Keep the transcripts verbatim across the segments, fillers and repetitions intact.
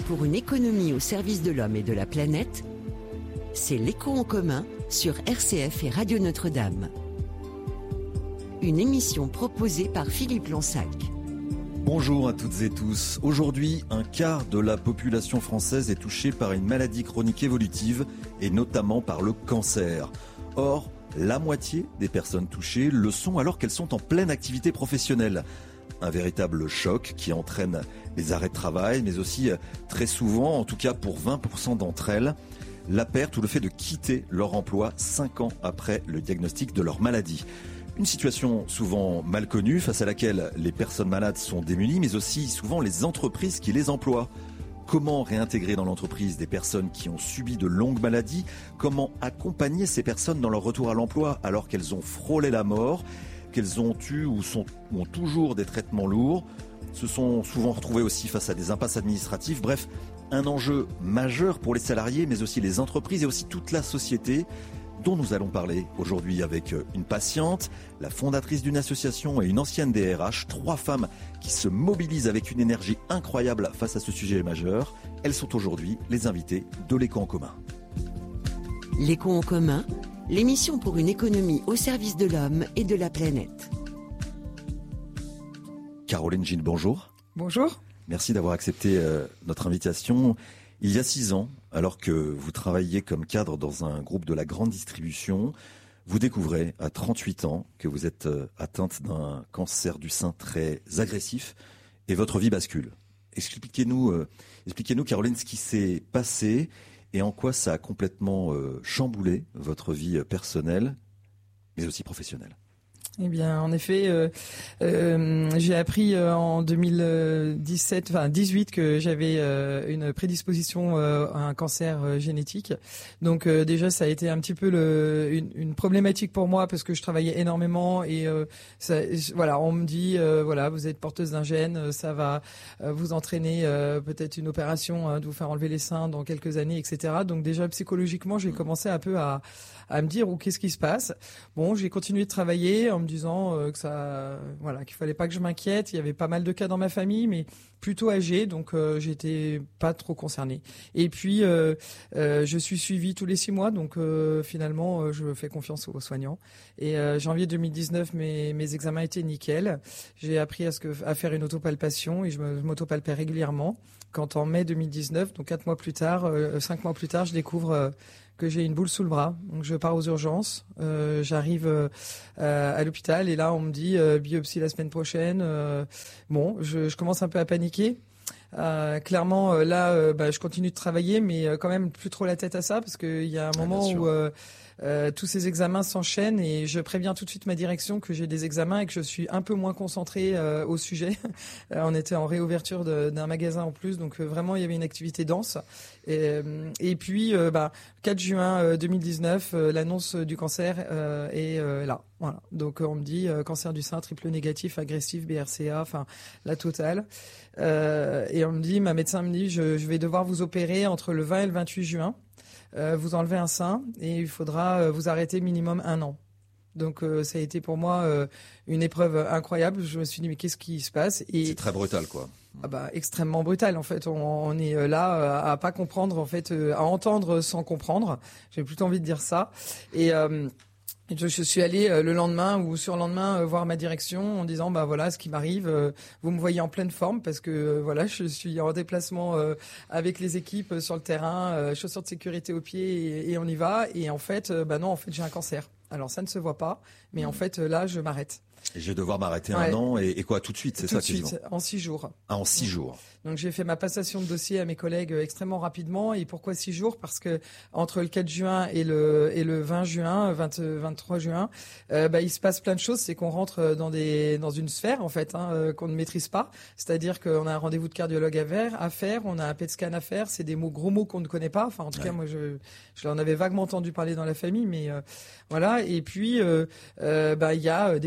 pour une économie au service de l'homme et de la planète, c'est l'Écho en commun sur R C F et Radio Notre-Dame. Une émission proposée par Philippe Lansac. Bonjour à toutes et tous. Aujourd'hui, un quart de la population française est touchée par une maladie chronique évolutive et notamment par le cancer. Or, la moitié des personnes touchées le sont alors qu'elles sont en pleine activité professionnelle. Un véritable choc qui entraîne les arrêts de travail, mais aussi très souvent, en tout cas pour vingt pour cent d'entre elles, la perte ou le fait de quitter leur emploi cinq ans après le diagnostic de leur maladie. Une situation souvent mal connue, face à laquelle les personnes malades sont démunies, mais aussi souvent les entreprises qui les emploient. Comment réintégrer dans l'entreprise des personnes qui ont subi de longues maladies ? Comment accompagner ces personnes dans leur retour à l'emploi alors qu'elles ont frôlé la mort, qu'elles ont eu ou, sont, ou ont toujours des traitements lourds, se sont souvent retrouvées aussi face à des impasses administratives. Bref, un enjeu majeur pour les salariés, mais aussi les entreprises et aussi toute la société, dont nous allons parler aujourd'hui avec une patiente, la fondatrice d'une association et une ancienne D R H, trois femmes qui se mobilisent avec une énergie incroyable face à ce sujet majeur. Elles sont aujourd'hui les invitées de l'Écho en commun. L'Écho en commun, l'émission pour une économie au service de l'homme et de la planète. Caroline Gilles, bonjour. Bonjour. Merci d'avoir accepté euh, notre invitation. Il y a six ans, alors que vous travailliez comme cadre dans un groupe de la grande distribution, vous découvrez à trente-huit ans que vous êtes atteinte d'un cancer du sein très agressif et votre vie bascule. Expliquez-nous, euh, expliquez-nous Caroline, ce qui s'est passé et en quoi ça a complètement euh, chamboulé votre vie personnelle, mais aussi professionnelle. Eh bien, en effet, euh, euh, j'ai appris euh, en deux mille dix-sept, enfin dix-huit, que j'avais euh, une prédisposition euh, à un cancer euh, génétique. Donc euh, déjà, ça a été un petit peu le, une, une problématique pour moi parce que je travaillais énormément et euh, ça, voilà, on me dit euh, voilà, vous êtes porteuse d'un gène, ça va euh, vous entraîner euh, peut-être une opération hein, de vous faire enlever les seins dans quelques années, et cetera. Donc déjà psychologiquement, j'ai commencé un peu à à me dire, ou qu'est-ce qui se passe. Bon, j'ai continué de travailler en me disant euh, que ça, voilà, qu'il fallait pas que je m'inquiète. Il y avait pas mal de cas dans ma famille, mais plutôt âgés, donc euh, j'étais pas trop concernée. Et puis, euh, euh, je suis suivie tous les six mois, donc euh, finalement, euh, je fais confiance aux soignants. Et euh, janvier deux mille dix-neuf, mes, mes examens étaient nickel. J'ai appris à, ce que, à faire une autopalpation et je m'autopalpais régulièrement. Quand en mai deux mille dix-neuf, donc quatre mois plus tard, euh, cinq mois plus tard, je découvre euh, que j'ai une boule sous le bras. Donc je pars aux urgences, euh, j'arrive euh, à l'hôpital et là on me dit euh, biopsie la semaine prochaine. Euh, bon, je, je commence un peu à paniquer. Euh, clairement euh, là, euh, bah, je continue de travailler, mais euh, quand même plus trop la tête à ça parce qu'il y a un moment ah, où euh, euh, tous ces examens s'enchaînent et je préviens tout de suite ma direction que j'ai des examens et que je suis un peu moins concentrée euh, au sujet. Euh, on était en réouverture de, d'un magasin en plus, donc euh, vraiment il y avait une activité dense. Et, et puis, euh, bah, quatre juin deux mille dix-neuf, euh, l'annonce du cancer euh, est euh, là. Voilà. Donc, on me dit euh, cancer du sein, triple négatif, agressif, B R C A, enfin la totale. Euh, et on me dit, ma médecin me dit, je, je vais devoir vous opérer entre le vingt et le vingt-huit juin. Euh, vous enlevez un sein et il faudra euh, vous arrêter minimum un an. Donc euh, ça a été pour moi euh, une épreuve incroyable. Je me suis dit mais qu'est-ce qui se passe ? Et c'est très brutal quoi. Ah bah extrêmement brutal en fait. On, on est là à, à pas comprendre en fait, à entendre sans comprendre. J'ai plutôt envie de dire ça. Et euh, Je, je suis allée euh, le lendemain ou sur le lendemain euh, voir ma direction en disant bah voilà ce qui m'arrive. Euh, vous me voyez en pleine forme parce que euh, voilà je suis en déplacement euh, avec les équipes euh, sur le terrain, euh, chaussures de sécurité aux pieds et, et on y va. Et en fait euh, bah non en fait j'ai un cancer. Alors ça ne se voit pas, mais mmh. en fait là je m'arrête. Et je vais devoir m'arrêter ouais. un an et, et quoi tout de suite, c'est tout ça de suite, quasiment. En six jours. Ah, en six jours. Donc j'ai fait ma passation de dossier à mes collègues extrêmement rapidement. Et pourquoi six jours ? Parce que entre le quatre juin et le et le vingt juin, vingt, vingt-trois juin, euh, bah il se passe plein de choses. C'est qu'on rentre dans des dans une sphère en fait hein, euh, qu'on ne maîtrise pas. C'est-à-dire qu'on a un rendez-vous de cardiologue à faire, à faire, on a un P E T scan à faire. C'est des mots gros mots qu'on ne connaît pas. Enfin en tout ouais. cas moi je je l'en avais vaguement entendu parler dans la famille, mais euh, voilà. Et puis euh, euh, bah il y a des prises de sang.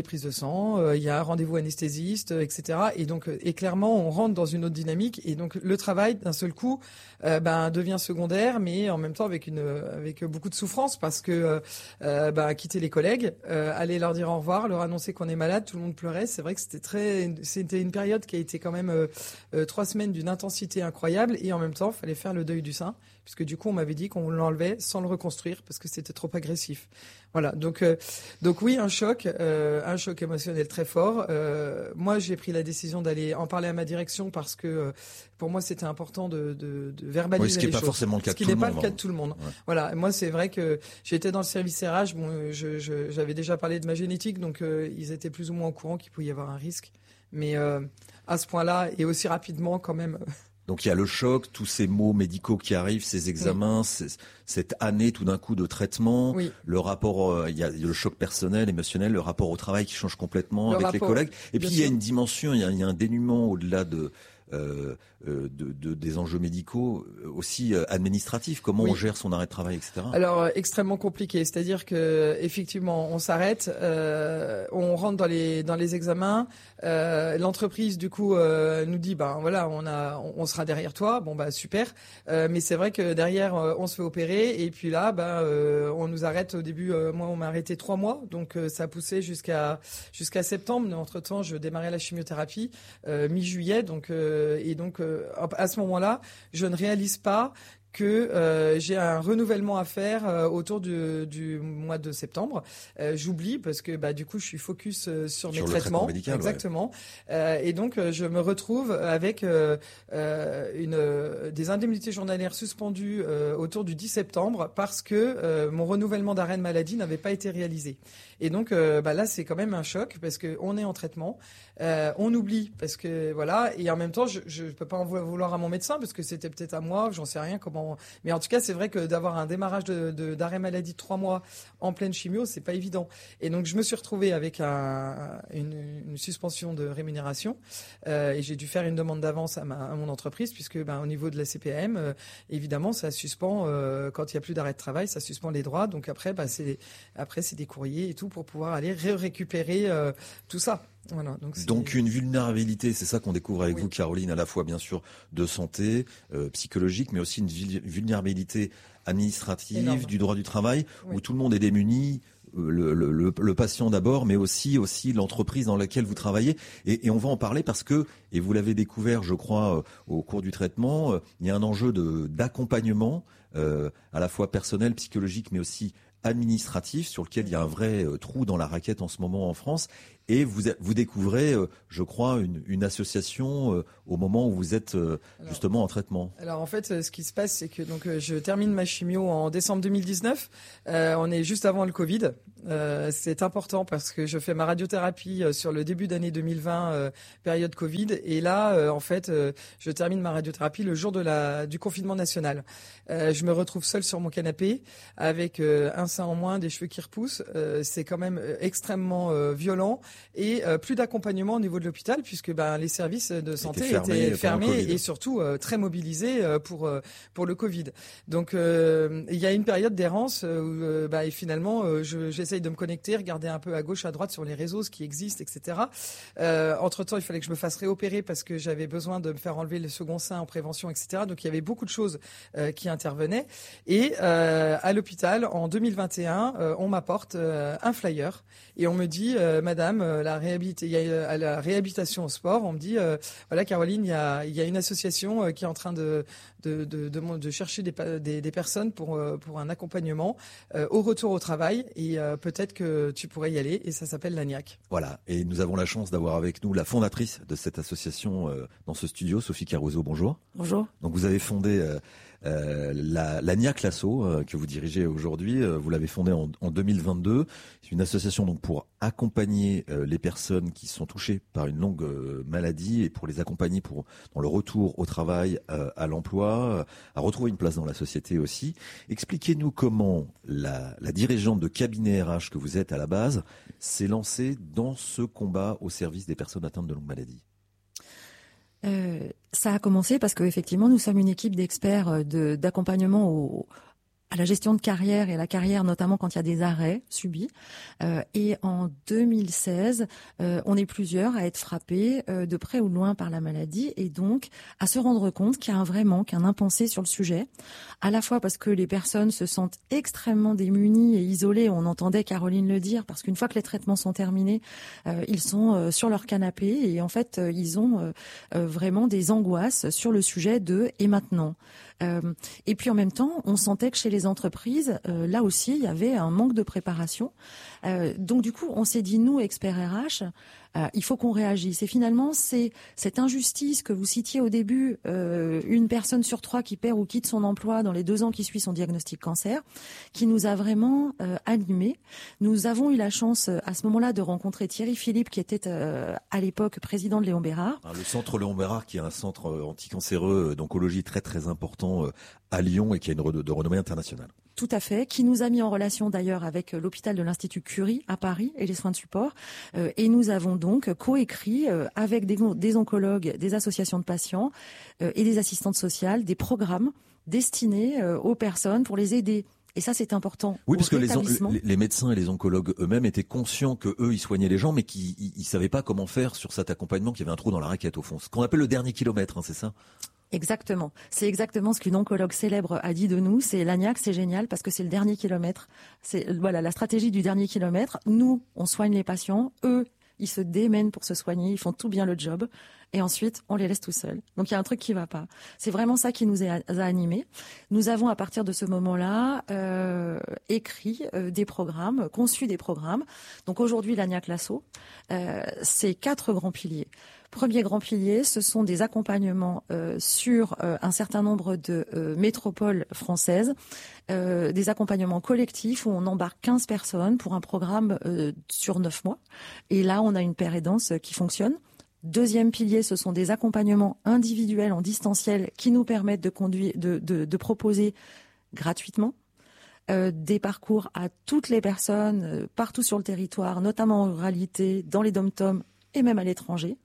sang, euh, il y a un rendez-vous anesthésiste, euh, et cetera. Et donc, euh, et clairement, on rentre dans une autre dynamique. Et donc, le travail, d'un seul coup, euh, ben, devient secondaire, mais en même temps avec une, avec beaucoup de souffrance, parce que euh, ben, quitter les collègues, euh, aller leur dire au revoir, leur annoncer qu'on est malade, tout le monde pleurait. C'est vrai que c'était très, c'était une période qui a été quand même euh, euh, trois semaines d'une intensité incroyable. Et en même temps, il fallait faire le deuil du sein, puisque du coup, on m'avait dit qu'on l'enlevait sans le reconstruire parce que c'était trop agressif. Voilà. Donc, euh, donc oui, un choc, euh, un choc émotionnel très fort. Euh, moi, j'ai pris la décision d'aller en parler à ma direction parce que euh, pour moi, c'était important de, de, de verbaliser oui, ce qui les n'est pas choses. forcément le cas Ce de qui tout n'est le pas monde. le cas de tout le monde. Ouais. Voilà. Moi, c'est vrai que j'étais dans le service R H. Bon, je, je, j'avais déjà parlé de ma génétique, donc euh, ils étaient plus ou moins au courant qu'il pouvait y avoir un risque. Mais euh, à ce point-là et aussi rapidement, quand même. Donc il y a le choc, tous ces mots médicaux qui arrivent, ces examens, oui. ces, cette année tout d'un coup de traitement, oui. le rapport, euh, il y a le choc personnel, émotionnel, le rapport au travail qui change complètement le avec rapport, les collègues. Et puis sûr. Il y a une dimension, il y a, il y a un dénuement au-delà de, euh, euh, de, de des enjeux médicaux, aussi euh, administratifs. Comment oui. on gère son arrêt de travail, et cetera. Alors euh, extrêmement compliqué, c'est-à-dire que effectivement on s'arrête, euh, on rentre dans les dans les examens. Euh, l'entreprise du coup euh, nous dit ben voilà on a on, on sera derrière toi, bon bah super, euh, mais c'est vrai que derrière euh, on se fait opérer et puis là ben euh, on nous arrête au début, euh, moi on m'a arrêté trois mois donc euh, ça a poussé jusqu'à jusqu'à septembre. Entre temps je démarrais la chimiothérapie euh, mi-juillet donc euh, et donc euh, à ce moment-là je ne réalise pas que euh, j'ai un renouvellement à faire euh, autour du, du mois de septembre. Euh, j'oublie parce que bah, du coup, je suis focus euh, sur, sur mes traitements. Traitement médical, exactement. Ouais. Euh, et donc, euh, je me retrouve avec euh, euh, une, euh, des indemnités journalières suspendues euh, autour du dix septembre parce que euh, mon renouvellement d'arrêt de maladie n'avait pas été réalisé. Et donc, euh, bah, là, c'est quand même un choc parce qu'on est en traitement. Euh, on oublie parce que voilà. Et en même temps, je ne peux pas en vouloir à mon médecin parce que c'était peut-être à moi, j'en sais rien comment. Mais en tout cas, c'est vrai que d'avoir un démarrage de, de, d'arrêt maladie de trois mois en pleine chimio, c'est pas évident. Et donc, je me suis retrouvée avec un, une, une suspension de rémunération euh, et j'ai dû faire une demande d'avance à, ma, à mon entreprise puisque, ben, au niveau de la C P M, euh, évidemment, ça suspend euh, quand il y a plus d'arrêt de travail, ça suspend les droits. Donc après, ben, c'est après c'est des courriers et tout pour pouvoir aller ré- récupérer euh, tout ça. Voilà, donc, donc une vulnérabilité, c'est ça qu'on découvre avec oui. vous, Caroline, à la fois bien sûr de santé, euh, psychologique, mais aussi une vulnérabilité administrative, énorme. Du droit du travail, oui. où tout le monde est démuni, euh, le, le, le, le patient d'abord, mais aussi aussi l'entreprise dans laquelle vous travaillez. Et, et on va en parler parce que, et vous l'avez découvert, je crois, euh, au cours du traitement, euh, il y a un enjeu de d'accompagnement, euh, à la fois personnel, psychologique, mais aussi administratif, sur lequel il y a un vrai euh, trou dans la raquette en ce moment en France. Et vous, vous découvrez, euh, je crois, une, une association euh, au moment où vous êtes euh, alors, justement en traitement. Alors en fait, ce qui se passe, c'est que donc euh, je termine ma chimio en décembre deux mille dix-neuf. Euh, on est juste avant le Covid. Euh, c'est important parce que je fais ma radiothérapie euh, sur le début d'année deux mille vingt, euh, période Covid. Et là, euh, en fait, euh, je termine ma radiothérapie le jour de la du confinement national. Euh, je me retrouve seule sur mon canapé avec euh, un sein en moins, des cheveux qui repoussent. Euh, c'est quand même euh, extrêmement euh, violent. Et euh, plus d'accompagnement au niveau de l'hôpital puisque ben, les services de santé fermés, étaient fermés et surtout euh, très mobilisés euh, pour euh, pour le Covid. Donc euh, il y a une période d'errance où euh, bah, et finalement euh, je, j'essaye de me connecter, regarder un peu à gauche, à droite sur les réseaux, ce qui existe, et cetera. Euh, entre temps, il fallait que je me fasse réopérer parce que j'avais besoin de me faire enlever le second sein en prévention, et cetera. Donc il y avait beaucoup de choses euh, qui intervenaient. Et euh, à l'hôpital en deux mille vingt et un, euh, on m'apporte euh, un flyer et on me dit euh, Madame, la réhabilitation, il y a à la réhabilitation au sport, on me dit euh, voilà Caroline, il y a il y a une association euh, qui est en train de de de de, de chercher des, des des personnes pour euh, pour un accompagnement euh, au retour au travail et euh, peut-être que tu pourrais y aller et ça s'appelle l'A N I A C. Voilà, et nous avons la chance d'avoir avec nous la fondatrice de cette association euh, dans ce studio, Sophie Caruso. Bonjour. Bonjour. Donc vous avez fondé euh, Euh, la, l'A N I A C Lasso euh, que vous dirigez aujourd'hui, euh, vous l'avez fondée en, en deux mille vingt-deux. C'est une association donc pour accompagner euh, les personnes qui sont touchées par une longue euh, maladie et pour les accompagner pour dans le retour au travail, euh, à l'emploi, euh, à retrouver une place dans la société aussi. Expliquez-nous comment la, la dirigeante de cabinet R H que vous êtes à la base s'est lancée dans ce combat au service des personnes atteintes de longue maladie. Euh, ça a commencé parce qu'effectivement, nous sommes une équipe d'experts de, d'accompagnement au, à la gestion de carrière et à la carrière notamment quand il y a des arrêts subis. Euh, et en deux mille seize, euh, on est plusieurs à être frappés euh, de près ou de loin par la maladie et donc à se rendre compte qu'il y a un vrai manque, un impensé sur le sujet, à la fois parce que les personnes se sentent extrêmement démunies et isolées. On entendait Caroline le dire, parce qu'une fois que les traitements sont terminés, euh, ils sont euh, sur leur canapé et en fait, euh, ils ont euh, euh, vraiment des angoisses sur le sujet de « et maintenant ?» Euh, et puis en même temps, on sentait que chez les entreprises, euh, là aussi, il y avait un manque de préparation. Euh, donc du coup, on s'est dit, nous, experts R H, euh, il faut qu'on réagisse. Et finalement, c'est cette injustice que vous citiez au début, euh, une personne sur trois qui perd ou quitte son emploi dans les deux ans qui suivent son diagnostic cancer, qui nous a vraiment euh, animés. Nous avons eu la chance à ce moment-là de rencontrer Thierry Philippe, qui était euh, à l'époque président de Léon Bérard. Alors, le centre Léon Bérard, qui est un centre anticancéreux d'oncologie très très important à Lyon et qui a une re- de renommée internationale. Tout à fait, qui nous a mis en relation d'ailleurs avec l'hôpital de l'Institut Curie à Paris et les soins de support. Euh, et nous avons donc coécrit euh, avec des, des oncologues, des associations de patients euh, et des assistantes sociales des programmes destinés euh, aux personnes pour les aider. Et ça, c'est important. Oui, parce que les, on, les, les médecins et les oncologues eux-mêmes étaient conscients que eux, ils soignaient les gens, mais qu'ils ils, ils savaient pas comment faire sur cet accompagnement, qu'il y avait un trou dans la raquette au fond. Ce qu'on appelle le dernier kilomètre, hein, c'est ça ? Exactement. C'est exactement ce qu'une oncologue célèbre a dit de nous. C'est l'Agnac, c'est génial parce que c'est le dernier kilomètre. C'est voilà la stratégie du dernier kilomètre. Nous, on soigne les patients. Eux, ils se démènent pour se soigner. Ils font tout bien le job. Et ensuite, on les laisse tout seuls. Donc, il y a un truc qui va pas. C'est vraiment ça qui nous a, a animés. Nous avons, à partir de ce moment-là, euh, écrit euh, des programmes, conçu des programmes. Donc, aujourd'hui, l'Agnac Lasso, euh, c'est quatre grands piliers. Premier grand pilier, ce sont des accompagnements euh, sur euh, un certain nombre de euh, métropoles françaises, euh, des accompagnements collectifs où on embarque quinze personnes pour un programme euh, sur neuf mois. Et là, on a une paire aidance qui fonctionne. Deuxième pilier, ce sont des accompagnements individuels en distanciel qui nous permettent de conduire, de, de, de proposer gratuitement euh, des parcours à toutes les personnes euh, partout sur le territoire, notamment en ruralité, dans les dom-toms et même à l'étranger.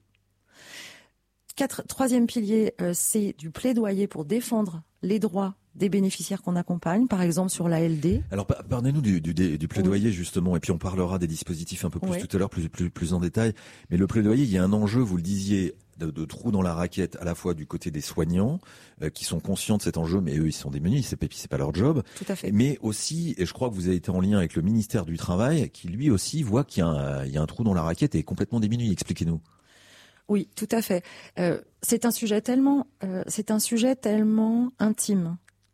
Quatre, troisième pilier, euh, c'est du plaidoyer pour défendre les droits des bénéficiaires qu'on accompagne, par exemple sur l'A L D. Alors parlez-nous du, du, du plaidoyer oui. justement, et puis on parlera des dispositifs un peu plus oui. tout à l'heure, plus, plus, plus en détail. Mais le plaidoyer, il y a un enjeu, vous le disiez, de, de trous dans la raquette, à la fois du côté des soignants, euh, qui sont conscients de cet enjeu, mais eux, ils sont démunis, c'est, c'est pas leur job. Tout à fait. Mais aussi, et je crois que vous avez été en lien avec le ministère du Travail, qui lui aussi voit qu'il y a un, il y a un trou dans la raquette et est complètement démuni. Expliquez-nous. Oui, tout à fait. Euh, c'est un sujet tellement, euh, c'est un sujet tellement intime,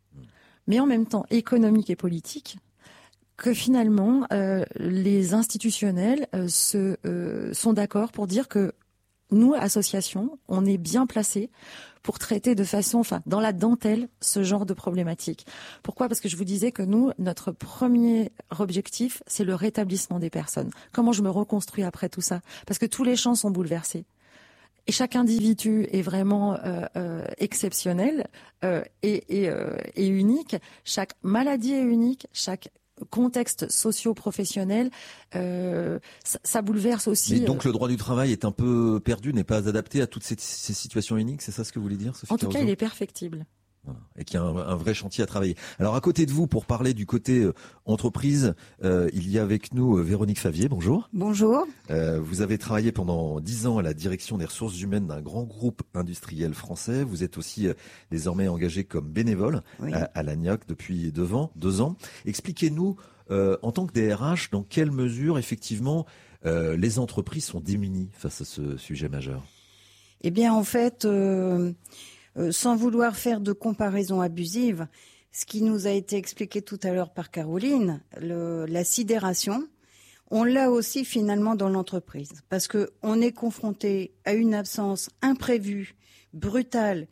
mais en même temps économique et politique, que finalement euh, les institutionnels euh, se euh, sont d'accord pour dire que nous, associations, on est bien placés pour traiter de façon, enfin, dans la dentelle, ce genre de problématique. Pourquoi ? Parce que je vous disais que nous, notre premier objectif, c'est le rétablissement des personnes. Comment je me reconstruis après tout ça ? Parce que tous les champs sont bouleversés. Et chaque individu est vraiment euh, euh, exceptionnel euh, et, et, euh, et unique. Chaque maladie est unique, chaque contexte socio-professionnel, euh, ça, ça bouleverse aussi. Mais donc le droit du travail est un peu perdu, n'est pas adapté à toutes ces, ces situations uniques, c'est ça ce que vous voulez dire, Sophie En tout Caruso ? cas, il est perfectible. Et qu'il y a un, un vrai chantier à travailler. Alors à côté de vous, pour parler du côté euh, entreprise, euh, il y a avec nous euh, Véronique Favier. Bonjour. Bonjour. Euh, vous avez travaillé pendant dix ans à la direction des ressources humaines d'un grand groupe industriel français. Vous êtes aussi euh, désormais engagé comme bénévole oui. à, à l'Agnac depuis deux ans. Deux ans. Expliquez-nous, euh, en tant que D R H, dans quelle mesure effectivement euh, les entreprises sont démunies face à ce sujet majeur ? Eh bien, en fait. Euh... Euh, sans vouloir faire de comparaison abusive, ce qui nous a été expliqué tout à l'heure par Caroline, le, la sidération, on l'a aussi finalement dans l'entreprise. Parce qu'on est confronté à une absence imprévue, brutale,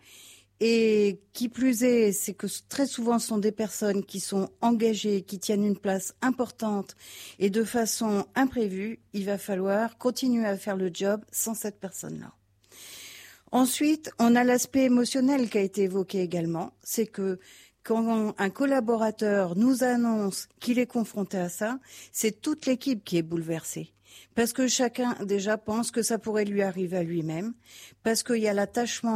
et qui plus est, c'est que très souvent ce sont des personnes qui sont engagées, qui tiennent une place importante, et de façon imprévue, il va falloir continuer à faire le job sans cette personne-là. Ensuite, on a l'aspect émotionnel qui a été évoqué également. C'est que quand un collaborateur nous annonce qu'il est confronté à ça, c'est toute l'équipe qui est bouleversée. Parce que chacun déjà pense que ça pourrait lui arriver à lui-même. Parce qu'il y a l'attachement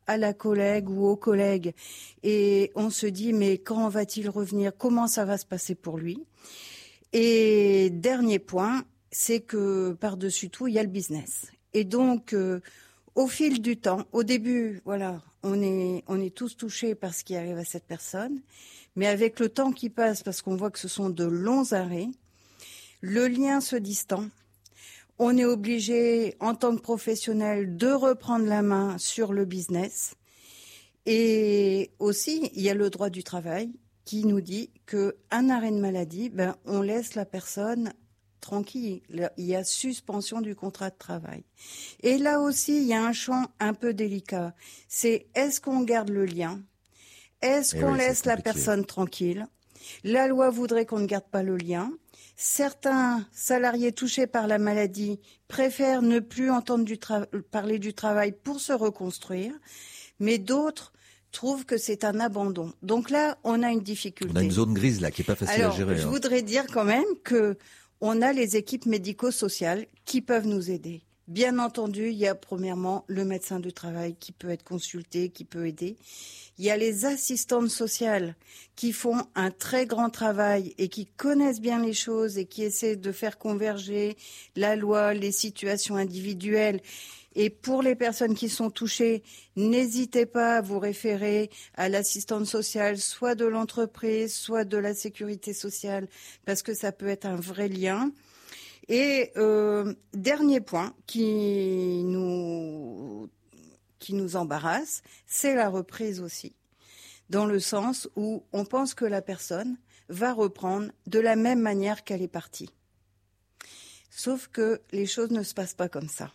à la collègue ou au collègue et on se dit mais quand va-t-il revenir ? Comment ça va se passer pour lui ? Et dernier point, c'est que par-dessus tout, il y a le business. Et donc, euh, au fil du temps, au début, voilà, on est, on est tous touchés par ce qui arrive à cette personne. Mais avec le temps qui passe, parce qu'on voit que ce sont de longs arrêts, le lien se distend. On est obligé, en tant que professionnel, de reprendre la main sur le business. Et aussi, il y a le droit du travail qui nous dit qu'un arrêt de maladie, ben, on laisse la personne tranquille. Il y a suspension du contrat de travail. Et là aussi, il y a un champ un peu délicat. C'est est-ce qu'on garde le lien ? Est-ce qu'on oui, laisse la personne tranquille ? La loi voudrait qu'on ne garde pas le lien. Certains salariés touchés par la maladie préfèrent ne plus entendre du tra- parler du travail pour se reconstruire, mais d'autres trouvent que c'est un abandon. Donc là, on a une difficulté. On a une zone grise là qui est pas facile Alors, à gérer. Je hein. voudrais dire quand même que on a les équipes médico-sociales qui peuvent nous aider. Bien entendu, il y a premièrement le médecin du travail qui peut être consulté, qui peut aider. Il y a les assistantes sociales qui font un très grand travail et qui connaissent bien les choses et qui essaient de faire converger la loi, les situations individuelles. Et pour les personnes qui sont touchées, n'hésitez pas à vous référer à l'assistante sociale, soit de l'entreprise, soit de la sécurité sociale, parce que ça peut être un vrai lien. Et euh, dernier point qui nous, qui nous embarrasse, c'est la reprise aussi, dans le sens où on pense que la personne va reprendre de la même manière qu'elle est partie. Sauf que les choses ne se passent pas comme ça.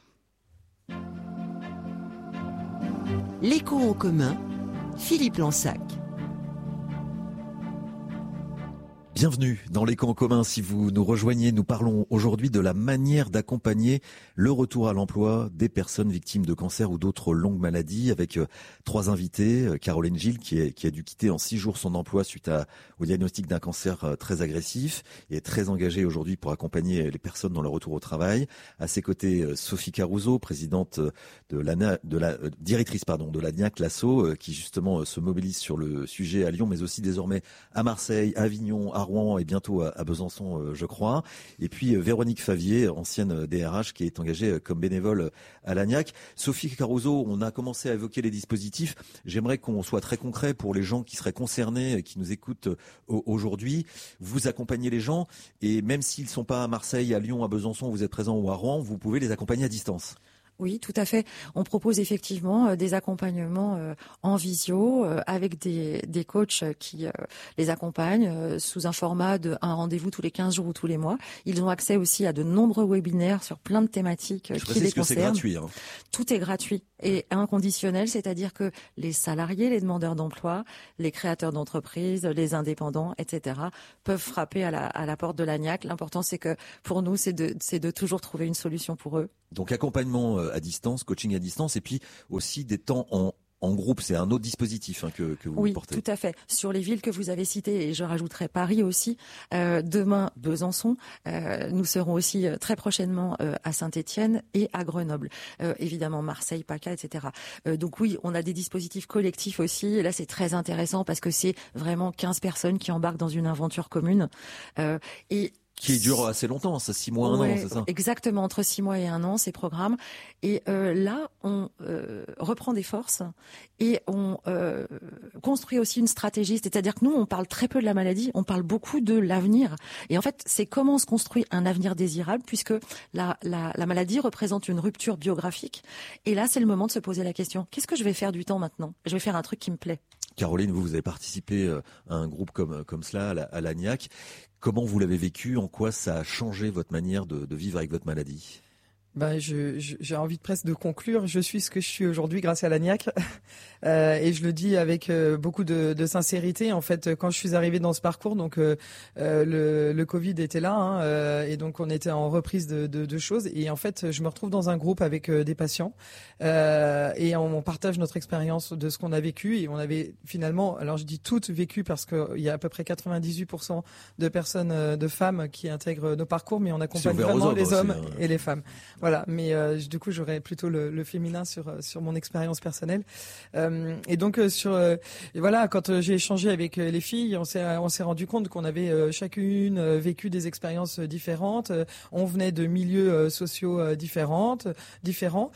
L'écho en commun, Philippe Lansac. Bienvenue dans l'Écho en commun. Si vous nous rejoignez, nous parlons aujourd'hui de la manière d'accompagner le retour à l'emploi des personnes victimes de cancer ou d'autres longues maladies, avec euh, trois invités. Euh, Caroline Gilles, qui, est, qui a dû quitter en six jours son emploi suite à, au diagnostic d'un cancer euh, très agressif et est très engagée aujourd'hui pour accompagner les personnes dans leur retour au travail. À ses côtés, euh, Sophie Caruso, présidente de la, de la euh, directrice pardon de la N I A C Lasso, euh, qui justement euh, se mobilise sur le sujet à Lyon, mais aussi désormais à Marseille, à Avignon, à Rouen et bientôt à Besançon, euh, je crois. Et puis euh, Véronique Favier, ancienne D R H, qui est engagée euh, comme bénévole à l'A N I A C. Sophie Caruso, on a commencé à évoquer les dispositifs. J'aimerais qu'on soit très concret pour les gens qui seraient concernés, qui nous écoutent euh, aujourd'hui. Vous accompagnez les gens et même s'ils ne sont pas à Marseille, à Lyon, à Besançon, vous êtes présents ou à Rouen, vous pouvez les accompagner à distance. Oui, tout à fait. On propose effectivement euh, des accompagnements euh, en visio euh, avec des, des coachs qui euh, les accompagnent euh, sous un format de un rendez-vous tous les quinze jours ou tous les mois. Ils ont accès aussi à de nombreux webinaires sur plein de thématiques euh, qui les que c'est concernent. gratuit, hein. Tout est gratuit et inconditionnel, c'est-à-dire que les salariés, les demandeurs d'emploi, les créateurs d'entreprises, les indépendants, et cetera peuvent frapper à la, à la porte de l'A N I A C. L'important, c'est que pour nous, c'est de, c'est de toujours trouver une solution pour eux. Donc accompagnement à distance, coaching à distance et puis aussi des temps en, en groupe. C'est un autre dispositif hein, que, que vous oui, portez. Oui, tout à fait. Sur les villes que vous avez citées, et je rajouterai Paris aussi, euh, demain Besançon, euh, nous serons aussi euh, très prochainement euh, à Saint-Étienne et à Grenoble. Euh, évidemment Marseille, PACA, et cetera. Euh, donc oui, on a des dispositifs collectifs aussi. Et là, c'est très intéressant parce que c'est vraiment quinze personnes qui embarquent dans une aventure commune. Euh, et Qui dure assez longtemps, ça, six mois, un ouais, an, c'est ça ? Exactement, entre six mois et un an, ces programmes. Et euh, là, on euh, reprend des forces et on euh, construit aussi une stratégie. C'est-à-dire que nous, on parle très peu de la maladie, on parle beaucoup de l'avenir. Et en fait, c'est comment on se construit un avenir désirable, puisque la, la, la maladie représente une rupture biographique. Et là, c'est le moment de se poser la question, qu'est-ce que je vais faire du temps maintenant ? Je vais faire un truc qui me plaît. Caroline, vous, vous avez participé à un groupe comme, comme cela, à la, à l'A N I A C. Comment vous l'avez vécu ? En quoi ça a changé votre manière de, de vivre avec votre maladie ? Ben, je, je, j'ai envie de presque de conclure. Je suis ce que je suis aujourd'hui grâce à l'A N I A C. Euh, et je le dis avec euh, beaucoup de, de sincérité. En fait, quand je suis arrivée dans ce parcours, donc euh, euh, le, le Covid était là, hein, euh, et donc on était en reprise de, de, de choses. Et en fait, je me retrouve dans un groupe avec euh, des patients euh, et on, on partage notre expérience de ce qu'on a vécu. Et on avait finalement, alors je dis toutes vécues parce qu'il y a à peu près quatre-vingt-dix-huit pour cent de personnes, de femmes qui intègrent nos parcours, mais on accompagne vraiment les hommes aussi, hein. et les femmes. Voilà, mais euh, du coup, j'aurais plutôt le, le féminin sur sur mon expérience personnelle. Euh, et donc euh, sur euh, et voilà, quand euh, j'ai échangé avec euh, les filles, on s'est on s'est rendu compte qu'on avait euh, chacune euh, vécu des expériences différentes. Euh, on venait de milieux euh, sociaux euh, différentes, différents.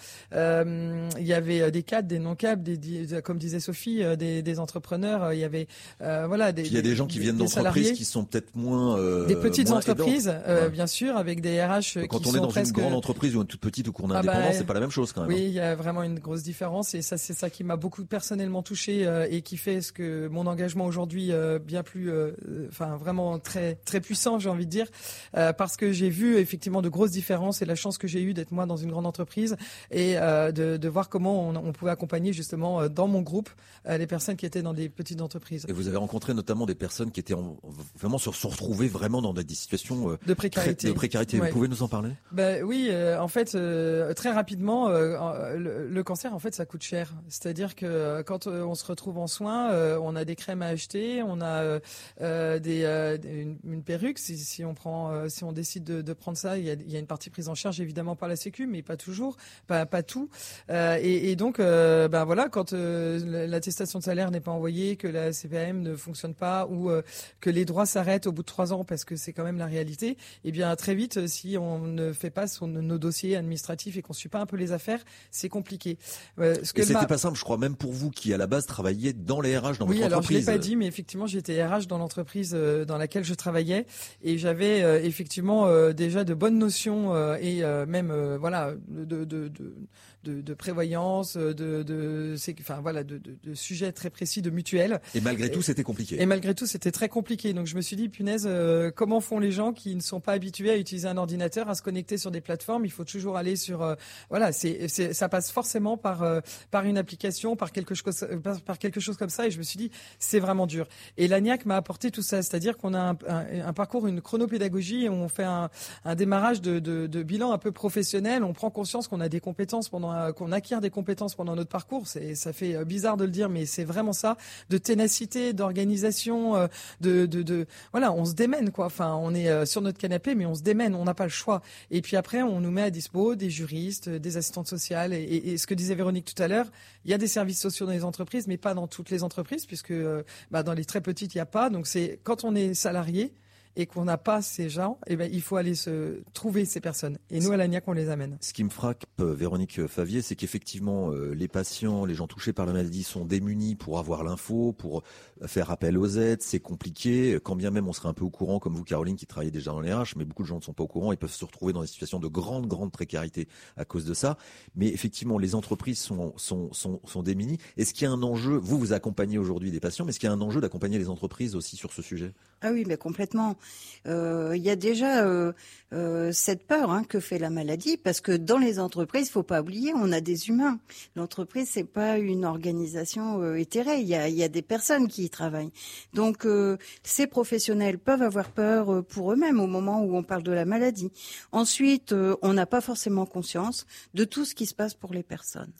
Euh, il y avait des cadres, des non-cadres, des, des, comme disait Sophie, euh, des, des entrepreneurs. Euh, il y avait euh, voilà des. Puis il y a des gens qui viennent d'entreprises qui sont peut-être moins euh, des petites moins entreprises, euh, ouais. bien sûr, avec des R H. Donc, quand qui on sont est dans presque... une grande entreprise ou une toute petite ou qu'on est ah indépendant, bah, c'est pas la même chose quand même. Oui, il y a vraiment une grosse différence et ça, c'est ça qui m'a beaucoup personnellement touché euh, et qui fait ce que mon engagement aujourd'hui euh, bien plus, euh, enfin vraiment très très puissant, j'ai envie de dire, euh, parce que j'ai vu effectivement de grosses différences et la chance que j'ai eue d'être moi dans une grande entreprise et euh, de, de voir comment on, on pouvait accompagner justement euh, dans mon groupe euh, les personnes qui étaient dans des petites entreprises. Et vous avez rencontré notamment des personnes qui étaient en, vraiment se, se retrouver vraiment dans des situations euh, de précarité. Très, de précarité. Ouais. Vous pouvez nous en parler? Ben oui, euh, en fait, euh, très rapidement, euh, le, le cancer, en fait, ça coûte cher. C'est-à-dire que euh, quand euh, on se retrouve en soins, euh, on a des crèmes à acheter, on a euh, des, euh, une, une perruque. Si, si on prend, euh, si on décide de, de prendre ça, il y, a, il y a une partie prise en charge évidemment par la Sécu, mais pas toujours, pas, pas tout. Euh, et, et donc, euh, ben voilà, quand euh, l'attestation de salaire n'est pas envoyée, que la C P A M ne fonctionne pas ou euh, que les droits s'arrêtent au bout de trois ans, parce que c'est quand même la réalité. Eh bien, très vite, si on ne fait pas son, nos dossiers administratifs et qu'on suit pas un peu les affaires, c'est compliqué. Euh, ce que et c'était ma... pas simple, je crois, même pour vous qui à la base travailliez dans les R H dans oui, votre alors entreprise. Je l'ai pas dit, mais effectivement, j'étais R H dans l'entreprise euh, dans laquelle je travaillais et j'avais euh, effectivement euh, déjà de bonnes notions euh, et euh, même euh, voilà de de, de de de prévoyance, de de c'est enfin voilà de, de de sujets très précis de mutuelles. Et malgré tout, c'était compliqué. Et malgré tout, c'était très compliqué. Donc je me suis dit, punaise, euh, comment font les gens qui ne sont pas habitués à utiliser un ordinateur, à se connecter sur des plateformes? Il faut toujours aller sur euh, voilà, c'est, c'est ça passe forcément par euh, par une application, par quelque chose par, par quelque chose comme ça. Et je me suis dit, c'est vraiment dur. Et l'A N I A C m'a apporté tout ça, c'est-à-dire qu'on a un, un, un parcours, une chronopédagogie, et on fait un, un démarrage de, de, de bilan un peu professionnel. On prend conscience qu'on a des compétences pendant qu'on acquiert des compétences pendant notre parcours. C'est ça fait bizarre de le dire, mais c'est vraiment ça, de ténacité, d'organisation, euh, de, de de voilà, on se démène quoi. Enfin, on est euh, sur notre canapé, mais on se démène, on n'a pas le choix. Et puis après, on nous met à dispo des juristes, des assistantes sociales, et, et, et ce que disait Véronique tout à l'heure, il y a des services sociaux dans les entreprises, mais pas dans toutes les entreprises, puisque euh, bah, dans les très petites, il n'y a pas. Donc c'est quand on est salarié et qu'on n'a pas ces gens, eh ben, il faut aller se trouver ces personnes. Et nous, à l'A N I A C, on les amène. Ce qui me frappe, Véronique Favier, c'est qu'effectivement, euh, les patients, les gens touchés par la maladie sont démunis pour avoir l'info, pour faire appel aux aides. C'est compliqué. Quand bien même on serait un peu au courant, comme vous, Caroline, qui travaillez déjà dans les R H, mais beaucoup de gens ne sont pas au courant. Ils peuvent se retrouver dans des situations de grande, grande précarité à cause de ça. Mais effectivement, les entreprises sont, sont, sont, sont démunies. Est-ce qu'il y a un enjeu, vous, vous accompagnez aujourd'hui des patients, mais est-ce qu'il y a un enjeu d'accompagner les entreprises aussi sur ce sujet? Ah oui, mais complètement. Euh, il y a déjà euh, euh, cette peur hein, que fait la maladie, parce que dans les entreprises, faut pas oublier, on a des humains. L'entreprise, c'est pas une organisation euh, éthérée. Il y a, il y a des personnes qui y travaillent. Donc, euh, ces professionnels peuvent avoir peur euh, pour eux-mêmes au moment où on parle de la maladie. Ensuite, euh, on n'a pas forcément conscience de tout ce qui se passe pour les personnes.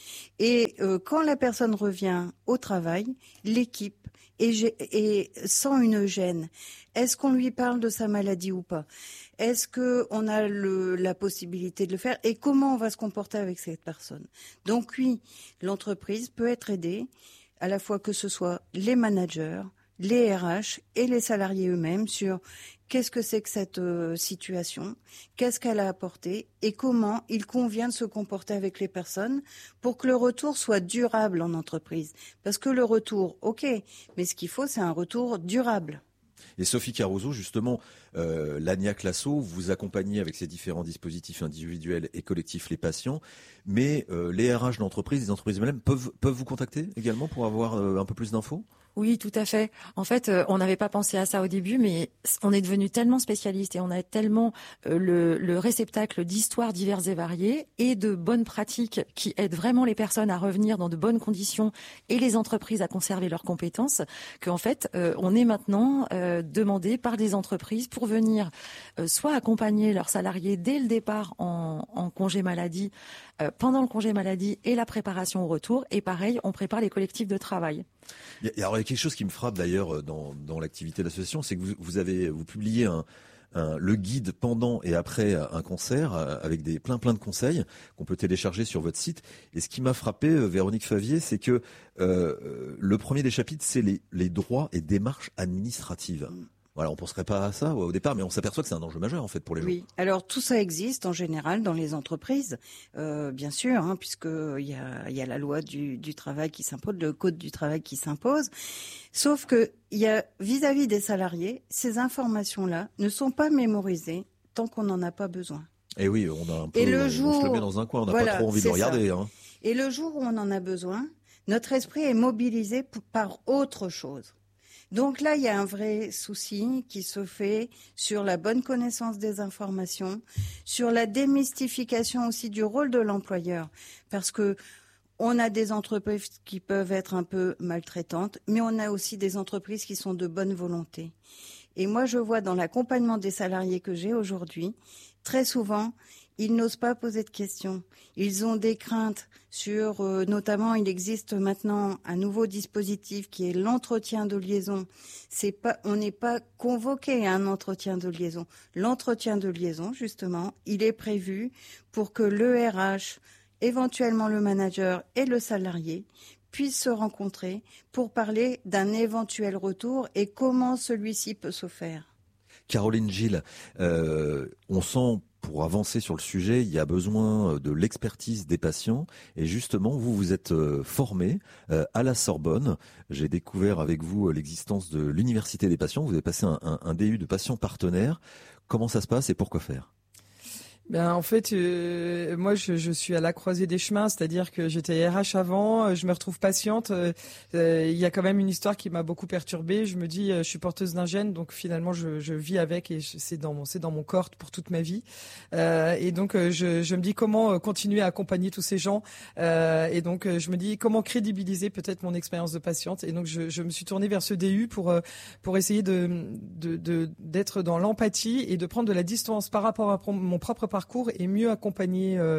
Et euh, quand la personne revient au travail, l'équipe est, est sans une gêne. Est-ce qu'on lui parle de sa maladie ou pas? Est-ce qu'on a le, la possibilité de le faire? Et comment on va se comporter avec cette personne? Donc oui, l'entreprise peut être aidée, à la fois que ce soit les managers, les R H et les salariés eux-mêmes sur qu'est-ce que c'est que cette euh, situation, qu'est-ce qu'elle a apporté et comment il convient de se comporter avec les personnes pour que le retour soit durable en entreprise. Parce que le retour, ok, mais ce qu'il faut, c'est un retour durable. Et Sophie Caruso, justement, euh, l'A N I A C Lasso, vous accompagnez avec ces différents dispositifs individuels et collectifs les patients, mais euh, les R H d'entreprise, les entreprises elles-mêmes peuvent, peuvent vous contacter également pour avoir euh, un peu plus d'infos? Oui, tout à fait. En fait, euh, on n'avait pas pensé à ça au début, mais on est devenu tellement spécialiste et on a tellement euh, le, le réceptacle d'histoires diverses et variées et de bonnes pratiques qui aident vraiment les personnes à revenir dans de bonnes conditions et les entreprises à conserver leurs compétences, qu'en fait, euh, on est maintenant euh, demandé par des entreprises pour venir euh, soit accompagner leurs salariés dès le départ en, en congé maladie, euh, pendant le congé maladie et la préparation au retour. Et pareil, on prépare les collectifs de travail. Il y a, alors, il y a quelque chose qui me frappe d'ailleurs dans, dans l'activité de l'association, c'est que vous, vous avez vous publiez un, un, le guide pendant et après un cancer avec des plein plein de conseils qu'on peut télécharger sur votre site. Et ce qui m'a frappé, Véronique Favier, c'est que euh, le premier des chapitres, c'est les, les droits et démarches administratives. Voilà, on ne penserait pas à ça au départ, mais on s'aperçoit que c'est un enjeu majeur en fait pour les gens. Oui, alors tout ça existe en général dans les entreprises, euh, bien sûr, hein, puisqu'il y a, y a la loi du, du travail qui s'impose, le code du travail qui s'impose. Sauf que il y a vis-à-vis des salariés, ces informations-là ne sont pas mémorisées tant qu'on n'en a pas besoin. Et oui, on a un peu, Et le on, jour, on se le met dans un coin, on n'a voilà, pas trop envie de regarder. Hein. Et le jour où on en a besoin, notre esprit est mobilisé p- par autre chose. Donc là, il y a un vrai souci qui se fait sur la bonne connaissance des informations, sur la démystification aussi du rôle de l'employeur, parce que on a des entreprises qui peuvent être un peu maltraitantes, mais on a aussi des entreprises qui sont de bonne volonté. Et moi, je vois dans l'accompagnement des salariés que j'ai aujourd'hui, très souvent, ils n'osent pas poser de questions. Ils ont des craintes sur, euh, notamment, il existe maintenant un nouveau dispositif qui est l'entretien de liaison. C'est pas, on n'est pas convoqué à un entretien de liaison. L'entretien de liaison, justement, il est prévu pour que le R H, éventuellement le manager et le salarié puissent se rencontrer pour parler d'un éventuel retour et comment celui-ci peut se faire. Caroline Gilles, euh, on sent pour avancer sur le sujet, il y a besoin de l'expertise des patients. Et justement, vous, vous êtes formé à la Sorbonne. J'ai découvert avec vous l'existence de l'Université des patients. Vous avez passé un, un, un D U de patient partenaire. Comment ça se passe et pourquoi faire ? Ben en fait, euh, moi je, je suis à la croisée des chemins, c'est-à-dire que j'étais R H avant, je me retrouve patiente. Euh, euh, il y a quand même une histoire qui m'a beaucoup perturbée. Je me dis, euh, je suis porteuse d'un gène, donc finalement je, je vis avec et je, c'est dans mon c'est dans mon corps pour toute ma vie. Euh, et donc euh, je, je me dis comment continuer à accompagner tous ces gens. Euh, et donc euh, je me dis comment crédibiliser peut-être mon expérience de patiente. Et donc je, je me suis tournée vers ce D U pour pour essayer de, de, de d'être dans l'empathie et de prendre de la distance par rapport à mon propre parcours et mieux accompagner euh,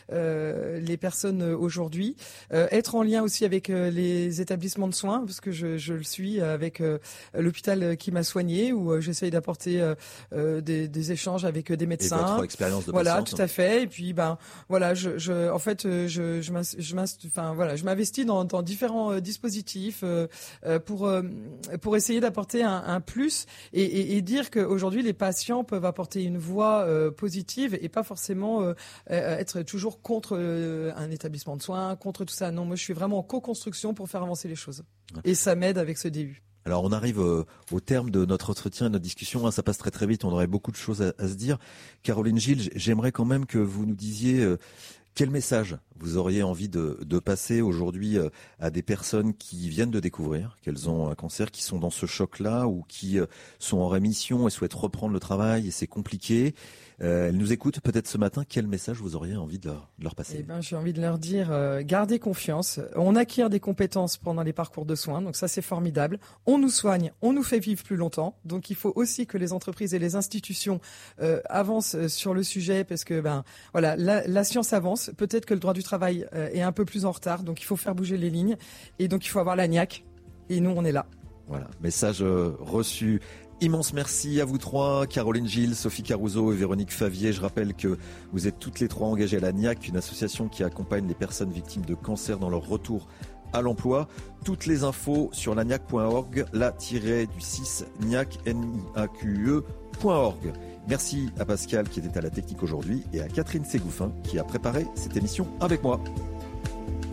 euh, les personnes aujourd'hui. Euh, être en lien aussi avec euh, les établissements de soins, parce que je, je le suis avec euh, l'hôpital qui m'a soigné, où euh, j'essaye d'apporter euh, euh, des, des échanges avec des médecins. Et votre expérience de voilà, patiente. Tout à fait. Et puis, ben, voilà, je, je, en fait, je, je, m'investis, je, enfin, voilà, je m'investis dans, dans différents euh, dispositifs euh, euh, pour euh, pour essayer d'apporter un, un plus et, et, et dire qu'aujourd'hui, les patients peuvent apporter une voix euh, positive et pas forcément euh, être toujours contre euh, un établissement de soins, contre tout ça. Non, moi je suis vraiment en co-construction pour faire avancer les choses. Et ça m'aide avec ce D U. Alors on arrive euh, au terme de notre entretien, de notre discussion, hein, ça passe très très vite, on aurait beaucoup de choses à, à se dire. Caroline Gilles, j'aimerais quand même que vous nous disiez euh, quel message vous auriez envie de, de passer aujourd'hui euh, à des personnes qui viennent de découvrir qu'elles ont un cancer, qui sont dans ce choc-là ou qui euh, sont en rémission et souhaitent reprendre le travail et c'est compliqué. Euh, elles nous écoutent peut-être ce matin. Quel message vous auriez envie de leur, de leur passer ? Eh ben, j'ai envie de leur dire, euh, gardez confiance. On acquiert des compétences pendant les parcours de soins, donc ça c'est formidable. On nous soigne, on nous fait vivre plus longtemps. Donc il faut aussi que les entreprises et les institutions euh, avancent sur le sujet, parce que ben voilà, la, la science avance. Peut-être que le droit du travail euh, est un peu plus en retard, donc il faut faire bouger les lignes. Et donc il faut avoir la niaque. Et nous, on est là. Voilà, message euh, reçu. Immense merci à vous trois, Caroline Gilles, Sophie Caruso et Véronique Favier. Je rappelle que vous êtes toutes les trois engagées à la N I A C, une association qui accompagne les personnes victimes de cancer dans leur retour à l'emploi. Toutes les infos sur la niac point org, la-du six niac, N I A Q E point org. Merci à Pascal qui était à la technique aujourd'hui et à Catherine Ségouffin qui a préparé cette émission avec moi.